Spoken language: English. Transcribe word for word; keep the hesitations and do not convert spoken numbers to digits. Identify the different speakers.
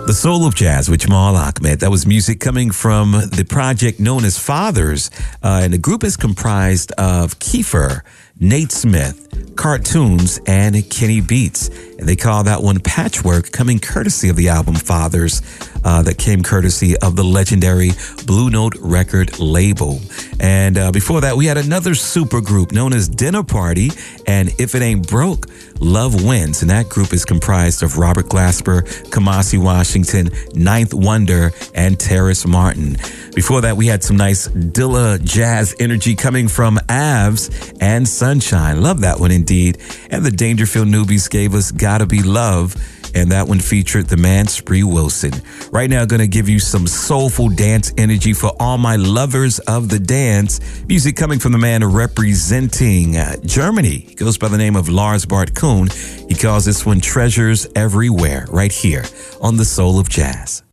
Speaker 1: The Soul of Jazz with Jamal Ahmed. That was music coming from the project known as Fathers. Uh, and the group is comprised of Kiefer, Nate Smith, Cartoons, and Kenny Beats. And they call that one Patchwork, coming courtesy of the album Fathers, uh, that came courtesy of the legendary Blue Note record label. And uh, before that, we had another super group known as Dinner Party, and If It Ain't Broke, Love Wins. And that group is comprised of Robert Glasper, Kamasi Washington, Ninth Wonder, and Terrace Martin. Before that, we had some nice Dilla jazz energy coming from Avs and Sunshine. Love that one indeed. And the Dangerfield Newbies gave us Gotta Be Love, and that one featured the man Spree Wilson. Right now, going to give you some soulful dance energy for all my lovers of the dance. Music coming from the man representing uh, Germany. He goes by the name of Lars Bart Kuhn. He calls this one Treasures Everywhere, right here on The Soul of Jazz.